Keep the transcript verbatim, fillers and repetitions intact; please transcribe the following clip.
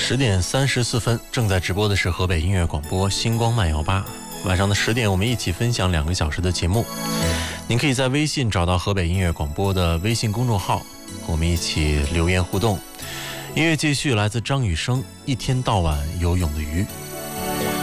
十点三十四分，正在直播的是河北音乐广播星光慢摇吧。晚上的十点，我们一起分享两个小时的节目。您可以在微信找到河北音乐广播的微信公众号，和我们一起留言互动。音乐继续，来自张雨生《一天到晚游泳的鱼》。